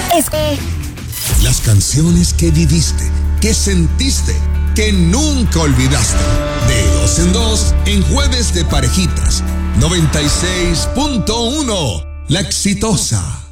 Las canciones que viviste, que sentiste, que nunca olvidaste. De dos en dos, en Jueves de Parejitas. 96.1, La Exitosa.